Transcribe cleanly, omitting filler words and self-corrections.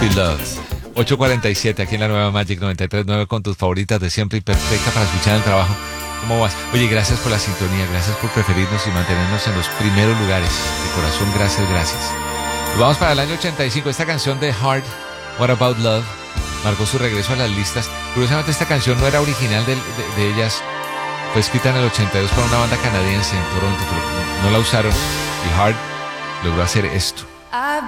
Be Loved. 8:47 aquí en la nueva Magic 93.9 con tus favoritas de siempre y perfecta para escuchar en el trabajo. ¿Cómo vas? Oye, gracias por la sintonía, gracias por preferirnos y mantenernos en los primeros lugares. De corazón, gracias, gracias. Nos vamos para el año 85. Esta canción de Heart, What About Love, marcó su regreso a las listas. Curiosamente, esta canción no era original de ellas. Fue escrita en el 82 por una banda canadiense en Toronto, pero no la usaron. Y Heart logró hacer esto.